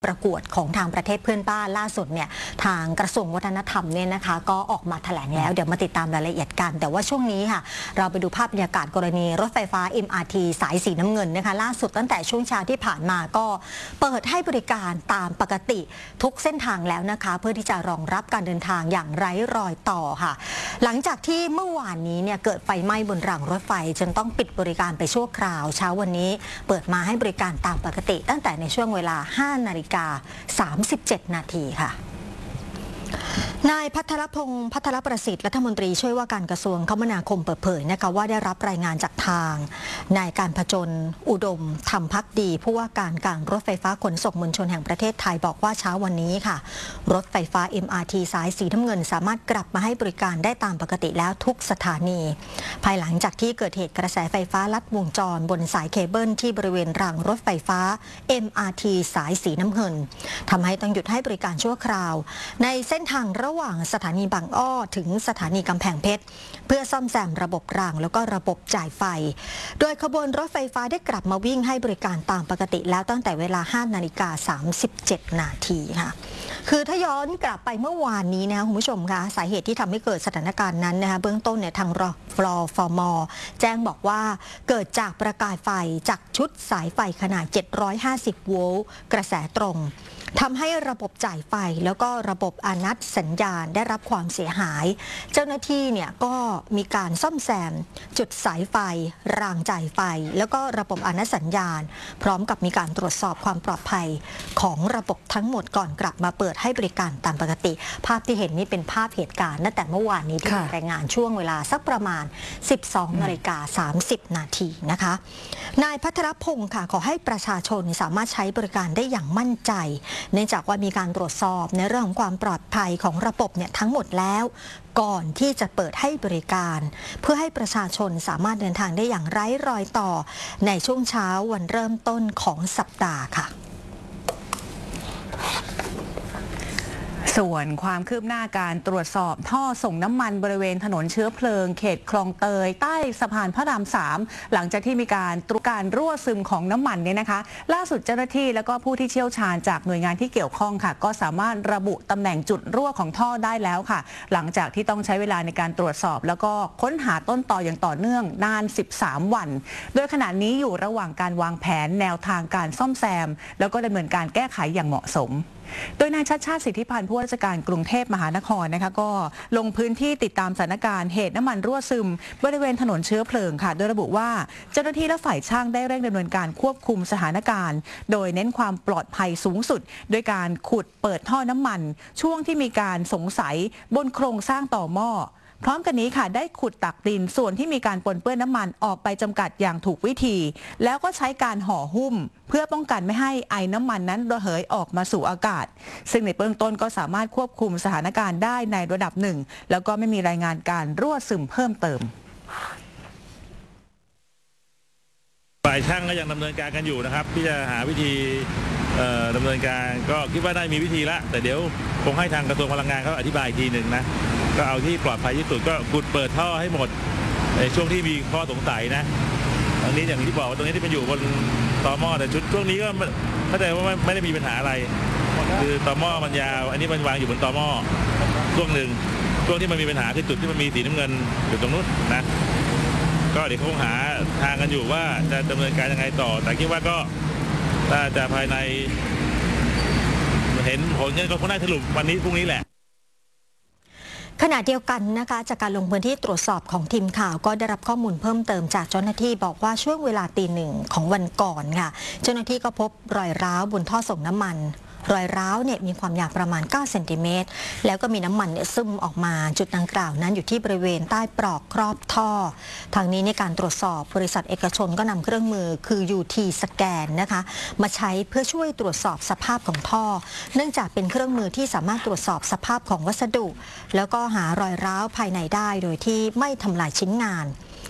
ประกวดของทางประเทศเพื่อนบ้านล่าสุดเนี่ยทางกระทรวงวัฒนธรรมเนี่ยนะคะก็ออกมาแถลงแล้วเดี๋ยวมาติดตามรายละเอียดกันแต่ว่าช่วงนี้ค่ะเราไปดูภาพบรรยากาศกรณีรถไฟฟ้า MRT สายสีน้ำเงินนะคะล่าสุดตั้งแต่ช่วงเช้าที่ผ่านมาก็เปิดให้บริการตามปกติทุกเส้นทางแล้วนะคะเพื่อที่จะรองรับการเดินทางอย่างไร้รอยต่อค่ะหลังจากที่เมื่อวานนี้เนี่ยเกิดไฟไหม้บนรางรถไฟจนต้องปิดบริการไปชั่วคราวเช้าวันนี้เปิดมาให้บริการตามปกติตั้งแต่ในช่วงเวลา 5:37 นาทีค่ะนายพัทรพงศ์พัทรประสิทธิ์รัฐมนตรีช่วยว่าการกระทรวงคมนาคมเปิดเผยนะคะว่าได้รับรายงานจากทางนายการผจญอุดมธรรมภักดีผู้ว่าการรถไฟฟ้าขนส่งมวลชนแห่งประเทศไทยบอกว่าเช้าวันนี้ค่ะรถไฟฟ้า MRT สายสีน้ำเงินสามารถกลับมาให้บริการได้ตามปกติแล้วทุกสถานีภายหลังจากที่เกิดเหตุกระแสไฟฟ้าลัดวงจรบนสายเคเบิลที่บริเวณรางรถไฟฟ้า MRT สายสีน้ำเงินทำให้ต้องหยุดให้บริการชั่วคราวในเส้นทางระหว่างสถานีบางอ้อถึงสถานีกำแพงเพชรเพื่อซ่อมแซมระบบรางแล้วก็ระบบจ่ายไฟโดยขบวนรถไฟฟ้าได้กลับมาวิ่งให้บริการตามปกติแล้วตั้งแต่เวลา 5:37 นาทีค่ะคือถ้าย้อนกลับไปเมื่อวานนี้นะคะคุณผู้ชมคะสาเหตุที่ทำให้เกิดสถานการณ์นั้นนะคะเบื้องต้นเนี่ยทางรฟม.แจ้งบอกว่าเกิดจากประกายไฟจากชุดสายไฟขนาด 750 โวลต์กระแสตรงทำให้ระบบจ่ายไฟแล้วก็ระบบอานัตสัญญาณได้รับความเสียหายเจ้าหน้าที่เนี่ยก็มีการซ่อมแซมจุดสายไฟรางจ่ายไฟแล้วก็ระบบอานัตสัญญาณพร้อมกับมีการตรวจสอบความปลอดภัยของระบบทั้งหมดก่อนกลับมาเปิดให้บริการตามปกติภาพที่เห็นนี่เป็นภาพเหตุการณ์ตั้งแต่เมื่อวานนี้ที่มีรายงานช่วงเวลาสักประมาณ 12:30 นาทีนะคะนายพัทรพงศ์ค่ะขอให้ประชาชนสามารถใช้บริการได้อย่างมั่นใจเนื่องจากว่ามีการตรวจสอบในเรื่องของความปลอดภัยของระบบเนี่ยทั้งหมดแล้วก่อนที่จะเปิดให้บริการเพื่อให้ประชาชนสามารถเดินทางได้อย่างไร้รอยต่อในช่วงเช้าวันเริ่มต้นของสัปดาห์ค่ะส่วนความคืบหน้าการตรวจสอบท่อส่งน้ำมันบริเวณถนนเชื้อเพลิงเขตคลองเตยใต้สะพานพระราม 3หลังจากที่มีการตรวจการรั่วซึมของน้ำมันเนี่ยนะคะล่าสุดเจ้าหน้าที่และก็ผู้ที่เชี่ยวชาญจากหน่วยงานที่เกี่ยวข้องค่ะก็สามารถระบุตำแหน่งจุดรั่วของท่อได้แล้วค่ะหลังจากที่ต้องใช้เวลาในการตรวจสอบแล้วก็ค้นหาต้นตออย่างต่อเนื่องนาน13 วันโดยขณะนี้อยู่ระหว่างการวางแผนแนวทางการซ่อมแซมแล้วก็ดำเนินการแก้ไขอย่างเหมาะสมโดยนายชัชชาติสิทธิพันธ์ผู้ว่าราชการกรุงเทพมหานครนะคะก็ลงพื้นที่ติดตามสถานการณ์เหตุน้ำมันรั่วซึมบริเวณถนนเชื้อเพลิงค่ะโดยระบุว่าเจ้าหน้าที่และฝ่ายช่างได้เร่งดำเนินการควบคุมสถานการณ์โดยเน้นความปลอดภัยสูงสุดด้วยการขุดเปิดท่อน้ำมันช่วงที่มีการสงสัยบนโครงสร้างต่อหม้อพร้อมกันนี้ค่ะได้ขุดตักดินส่วนที่มีการปนเปื้อนน้ำมันออกไปจำกัดอย่างถูกวิธีแล้วก็ใช้การห่อหุ้มเพื่อป้องกันไม่ให้ไอน้ำมันนั้นระเหยออกมาสู่อากาศซึ่งในเบื้องต้นก็สามารถควบคุมสถานการณ์ได้ในระดับหนึ่งแล้วก็ไม่มีรายงานการรั่วซึมเพิ่มเติมฝ่ายช่างก็ยังดำเนินการกันอยู่นะครับที่จะหาวิธีดำเนินการก็คิดว่าได้มีวิธีละแต่เดี๋ยวคงให้ทางกระทรวงพลังงานเขาอธิบายอีกทีหนึ่งนะก็เอาที่ปลอดภัยที่สุดก็ขุดเปิดท่อให้หมดในช่วงที่มีข้อสงสัยนะตรงนี้อย่างที่บอกว่าตรงนี้ที่มันอยู่บนตอหม้อแต่ชุดช่วงนี้ก็เข้าใจว่าไม่ได้มีปัญหาอะไรคือตอหม้อมันยาวอันนี้มันวางอยู่บนตอหม้อช่วงหนึ่งช่วงที่มันมีปัญหาคือจุดที่มันมีสีน้ำเงินอยู่ตรงนู้นนะก็เดี๋ยวคงหาทางกันอยู่ว่าจะดำเนินการยังไงต่อแต่คิดว่าก็ถ้าจะภายในเห็นผลเงินก็คงได้สรุปวันนี้พรุ่งนี้แหละขณะเดียวกันนะคะจากการลงพื้นที่ตรวจสอบของทีมข่าวก็ได้รับข้อมูลเพิ่มเติมจากเจ้าหน้าที่บอกว่าช่วงเวลาตี 1ของวันก่อนค่ะเจ้าหน้าที่ก็พบรอยร้าวบนท่อส่งน้ำมันรอยร้าวเนี่ยมีความยาวประมาณ9 เซนติเมตรแล้วก็มีน้ำมันเนี่ยซึมออกมาจุดดังกล่าวนั้นอยู่ที่บริเวณใต้ปลอกครอบท่อทางนี้ในการตรวจสอบบริษัทเอกชนก็นำเครื่องมือคือ UT สแกนนะคะมาใช้เพื่อช่วยตรวจสอบสภาพของท่อเนื่องจากเป็นเครื่องมือที่สามารถตรวจสอบสภาพของวัสดุแล้วก็หารอยร้าวภายในได้โดยที่ไม่ทำลายชิ้นงาน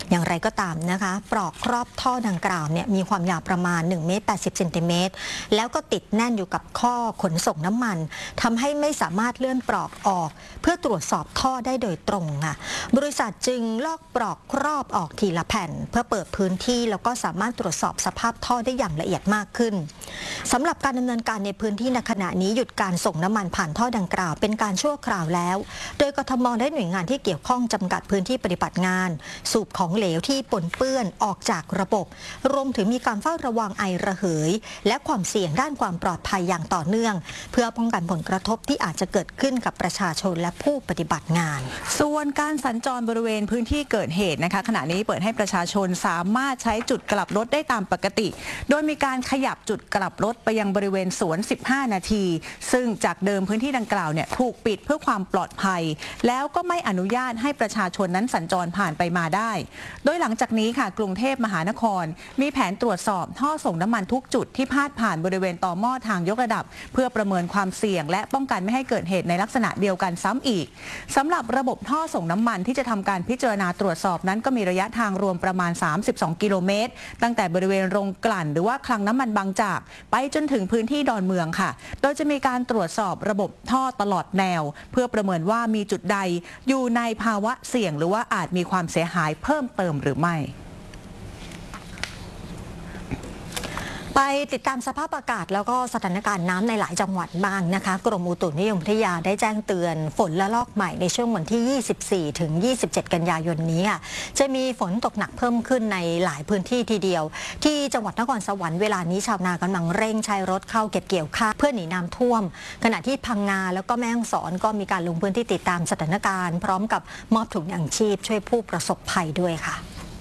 อย่างไรก็ตามนะคะปลอกครอบท่อดังกล่าวเนี่ยมีความยาวประมาณ1 เมตร 80 เซนติเมตรแล้วก็ติดแน่นอยู่กับข้อขนส่งน้ำมันทำให้ไม่สามารถเลื่อนปลอกออกเพื่อตรวจสอบท่อได้โดยตรงค่ะบริษัทจึงลอกปลอกครอบออกทีละแผ่นเพื่อเปิดพื้นที่แล้วก็สามารถตรวจสอบสภาพท่อได้อย่างละเอียดมากขึ้นสำหรับการดำเนินการในพื้นที่ในขณะนี้หยุดการส่งน้ำมันผ่านท่อดังกล่าวเป็นการชั่วคราวแล้วโดยกทมได้หน่วยงานที่เกี่ยวข้องจำกัดพื้นที่ปฏิบัติงานสูบของเหลวที่ปนเปื้อนออกจากระบบรวมถึงมีการเฝ้าระวังไอระเหยและความเสี่ยงด้านความปลอดภัยอย่างต่อเนื่องเพื่อป้องกันผลกระทบที่อาจจะเกิดขึ้นกับประชาชนและผู้ปฏิบัติงานส่วนการสัญจรบริเวณพื้นที่เกิดเหตุนะคะขณะนี้เปิดให้ประชาชนสามารถใช้จุดกลับรถได้ตามปกติโดยมีการขยับจุดกลับรถไปยังบริเวณสวน15 นาทีซึ่งจากเดิมพื้นที่ดังกล่าวเนี่ยถูกปิดเพื่อความปลอดภัยแล้วก็ไม่อนุญาตให้ประชาชนนั้นสัญจรผ่านไปมาได้โดยหลังจากนี้ค่ะกรุงเทพมหานครมีแผนตรวจสอบท่อส่งน้ำมันทุกจุดที่พาดผ่านบริเวณต่อหม้อทางยกระดับเพื่อประเมินความเสี่ยงและป้องกันไม่ให้เกิดเหตุในลักษณะเดียวกันซ้ำอีกสำหรับระบบท่อส่งน้ำมันที่จะทำการพิจารณาตรวจสอบนั้นก็มีระยะทางรวมประมาณ32 กิโลเมตรตั้งแต่บริเวณโรงกลั่นหรือว่าคลังน้ำมันบางจากไปจนถึงพื้นที่ดอนเมืองค่ะโดยจะมีการตรวจสอบระบบท่อตลอดแนวเพื่อประเมินว่ามีจุดใดอยู่ในภาวะเสี่ยงหรือว่าอาจมีความเสียหายเพิ่มเติมหรือไม่ไปติดตามสภาพอากาศแล้วก็สถานการณ์น้ำในหลายจังหวัดบ้างนะคะกรมอุตุนิยมวิทยาได้แจ้งเตือนฝนระลอกใหม่ในช่วงวันที่ 24 ถึง 27 กันยายนนี้จะมีฝนตกหนักเพิ่มขึ้นในหลายพื้นที่ทีเดียวที่จังหวัดนครสวรรค์เวลานี้ชาวนากำลังเร่งใช้รถเข้าเก็บเกี่ยวข้าวเพื่อหนีน้ำท่วมขณะที่พังงาแล้วก็แม่ฮ่องสอนก็มีการลงพื้นที่ติดตามสถานการณ์พร้อมกับมอบถุงยางชีพช่วยผู้ประสบภัยด้วยค่ะ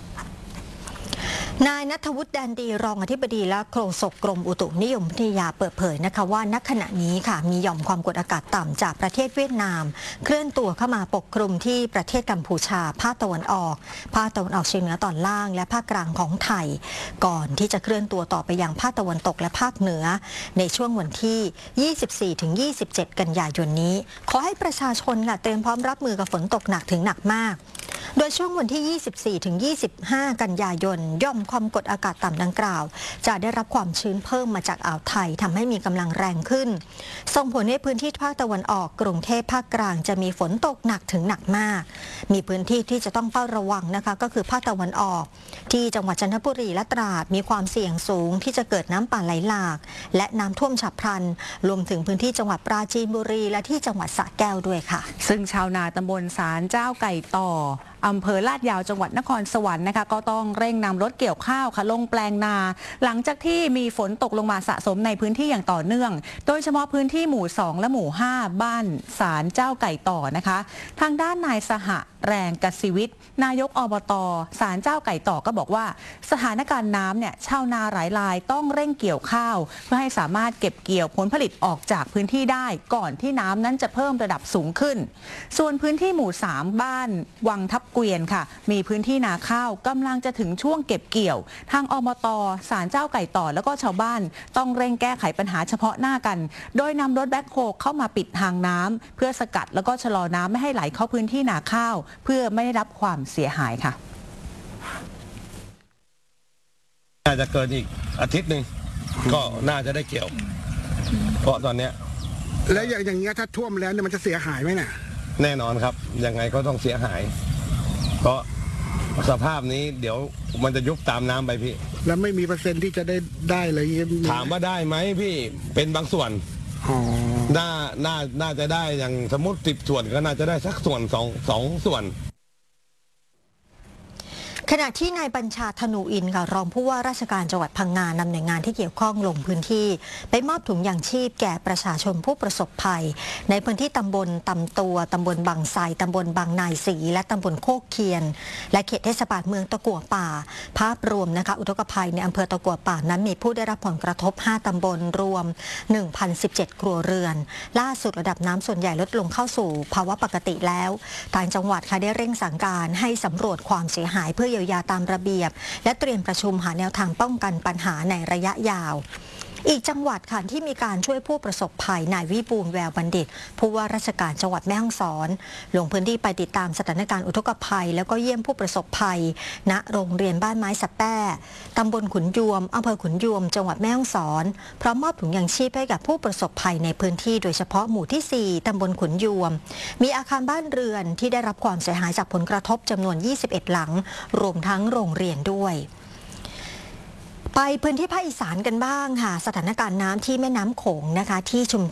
นายณัฐวุฒิ แดนดีรองอธิบดีและโฆษกกรมอุตุนิยมวิทยาเปิดเผยนะคะว่าณขณะนี้ค่ะมีหย่อมความกดอากาศต่ำจากประเทศเวียดนามเคลื่อนตัวเข้ามาปกคลุมที่ประเทศกัมพูชาภาคตะวันออกเฉียงเหนือตอนล่างและภาคกลางของไทยก่อนที่จะเคลื่อนตัวต่อไปยังภาคตะวันตกและภาคเหนือในช่วงวันที่ 24 ถึง 27 กันยายนนี้ขอให้ประชาชนค่ะเตรียมพร้อมรับมือกับฝนตกหนักถึงหนักมากโดยช่วงวันที่ 24 ถึง 25 กันยายนย่อมความกดอากาศต่ำดังกล่าวจะได้รับความชื้นเพิ่มมาจากอ่าวไทยทำให้มีกำลังแรงขึ้นส่งผลให้พื้นที่ภาคตะวันออกกรุงเทพภาคกลางจะมีฝนตกหนักถึงหนักมากมีพื้นที่ที่จะต้องเฝ้าระวังนะคะก็คือภาคตะวันออกที่จังหวัดจันทบุรีและตราดมีความเสี่ยงสูงที่จะเกิดน้ำป่าไหลหลากและน้ำท่วมฉับพลันรวมถึงพื้นที่จังหวัดปราจีนบุรีและที่จังหวัดสระแก้วด้วยค่ะซึ่งชาวนาตำบลศาลเจ้าไก่ต่ออำเภอลาดยาวจังหวัดนครสวรรค์นะคะก็ต้องเร่งนำรถเกี่ยวข้าวค่ะลงแปลงนาหลังจากที่มีฝนตกลงมาสะสมในพื้นที่อย่างต่อเนื่องโดยเฉพาะพื้นที่หมู่2และหมู่5บ้านศาลเจ้าไก่ต่อนะคะทางด้านนายสหแรงกสิวิทย์นายกอบต.ศาลเจ้าไก่ต่อก็บอกว่าสถานการณ์น้ำเนี่ยชาวนาหลายรายต้องเร่งเกี่ยวข้าวเพื่อให้สามารถเก็บเกี่ยวผลผลิตออกจากพื้นที่ได้ก่อนที่น้ำนั้นจะเพิ่มระดับสูงขึ้นส่วนพื้นที่หมู่3บ้านวังทับเกวียนค่ะมีพื้นที่นาข้าวกำลังจะถึงช่วงเก็บเกี่ยวทางอบต.ศาลเจ้าไก่ต่อแล้วก็ชาวบ้านต้องเร่งแก้ไขปัญหาเฉพาะหน้ากันโดยนำรถแบ็คโฮเข้ามาปิดทางน้ำเพื่อสกัดแล้วก็ชะลอน้ำไม่ให้ไหลเข้าพื้นที่นาข้าวเพื่อไม่ได้รับความเสียหายค่ะน่าจะเกินอีกอาทิตย์หนึ่งก็น่าจะได้เกี่ยวเพราะตอนเนี้ยแล้วอย่างเงี้ยถ้าท่วมแล้วเนี่ยมันจะเสียหายไหมเนี่ยแน่นอนครับยังไงก็ต้องเสียหายเพราะสภาพนี้เดี๋ยวมันจะยุบตามน้ำไปพี่แล้วไม่มีเปอร์เซ็นต์ที่จะได้เลยถามว่าได้ไหมพี่เป็นบางส่วนน่าจะได้อย่างสมมติ10 ส่วนก็น่าจะได้สักส่วน2 ส่วนขณะที่นายบัญชาธนูอินค่ะรองผู้ว่าราชการจังหวัดพังงานำหน่วยงานที่เกี่ยวข้องลงพื้นที่ไปมอบถุงยางชีพแก่ประชาชนผู้ประสบภัยในพื้นที่ตำบลตำตัวตำบลบางไทรตำบลบางนายศรีและตำบลโคกเคียนและเขตเทศบาลเมืองตะกั่วป่าภาพรวมนะคะอุทกภัยในอำเภอตะกั่วป่านั้นมีผู้ได้รับผลกระทบ5ตำบลรวม 1,017 ครัวเรือนล่าสุดระดับน้ำส่วนใหญ่ลดลงเข้าสู่ภาวะปกติแล้วทางจังหวัดค่ะได้เร่งสั่งการให้สำรวจความเสียหายเพื่อเยียวยาตามระเบียบและเตรียมประชุมหาแนวทางป้องกันปัญหาในระยะยาวอีกจังหวัดค่ะที่มีการช่วยผู้ประสบภัยนายวิบูลย์แววบัณฑิตผู้ว่าราชการจังหวัดแม่ฮ่องสอนลงพื้นที่ไปติดตามสถานการณ์อุทกภัยแล้วก็เยี่ยมผู้ประสบภัยณโรงเรียนบ้านไม้สับแต้ตำบลขุนยวมอำเภอขุนยวมจังหวัดแม่ฮ่องสอนพร้อมมอบถุงยางชีพให้กับผู้ประสบภัยในพื้นที่โดยเฉพาะหมู่ที่ 4 ตำบลขุนยวมมีอาคารบ้านเรือนที่ได้รับความเสียหายจากผลกระทบจำนวน 21 หลังรวมทั้งโรงเรียนด้วยไปพื้นที่ภาคอีสานกันบ้างค่ะสถานการณ์น้ำที่แม่น้ำโขงนะคะที่ชุม